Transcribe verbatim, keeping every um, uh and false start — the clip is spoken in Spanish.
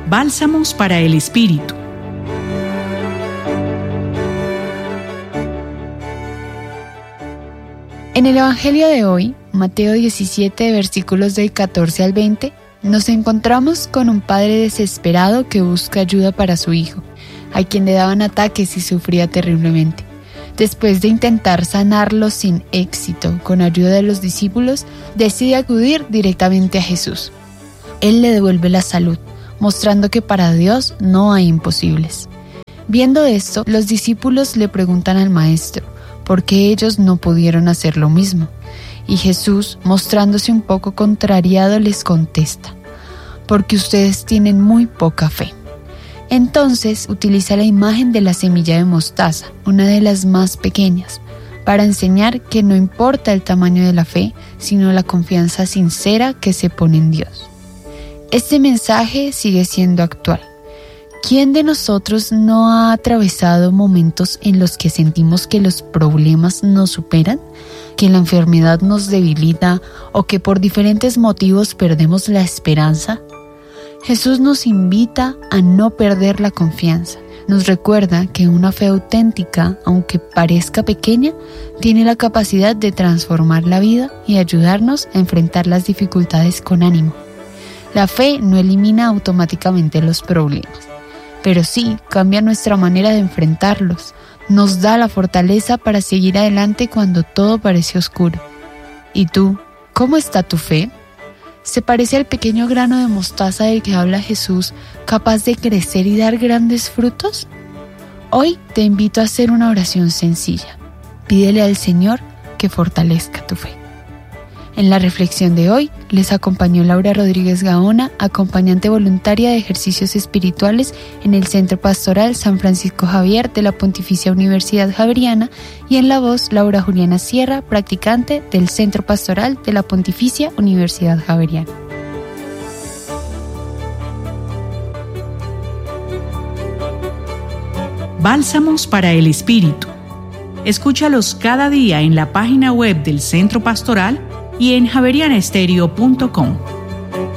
Bálsamos para el Espíritu. En el Evangelio de hoy, Mateo diecisiete, versículos del catorce al veinte, nos encontramos con un padre desesperado que busca ayuda para su hijo, a quien le daban ataques y sufría terriblemente. Después de intentar sanarlo sin éxito con ayuda de los discípulos, decide acudir directamente a Jesús. Él le devuelve la salud, mostrando que para Dios no hay imposibles. Viendo esto, los discípulos le preguntan al maestro por qué ellos no pudieron hacer lo mismo. Y Jesús, mostrándose un poco contrariado, les contesta: porque ustedes tienen muy poca fe. Entonces utiliza la imagen de la semilla de mostaza, una de las más pequeñas, para enseñar que no importa el tamaño de la fe, sino la confianza sincera que se pone en Dios. Este mensaje sigue siendo actual. ¿Quién de nosotros no ha atravesado momentos en los que sentimos que los problemas nos superan, que la enfermedad nos debilita o que por diferentes motivos perdemos la esperanza? Jesús nos invita a no perder la confianza. Nos recuerda que una fe auténtica, aunque parezca pequeña, tiene la capacidad de transformar la vida y ayudarnos a enfrentar las dificultades con ánimo. La fe no elimina automáticamente los problemas, pero sí cambia nuestra manera de enfrentarlos. Nos da la fortaleza para seguir adelante cuando todo parece oscuro. ¿Y tú? ¿Cómo está tu fe? ¿Se parece al pequeño grano de mostaza del que habla Jesús, capaz de crecer y dar grandes frutos? Hoy te invito a hacer una oración sencilla. Pídele al Señor que fortalezca tu fe. En la reflexión de hoy les acompañó Laura Rodríguez Gaona, acompañante voluntaria de ejercicios espirituales en el Centro Pastoral San Francisco Javier de la Pontificia Universidad Javeriana, y en la voz Laura Juliana Sierra, practicante del Centro Pastoral de la Pontificia Universidad Javeriana. Bálsamos para el Espíritu. Escúchalos cada día en la página web del Centro Pastoral y en javeriana estéreo punto com.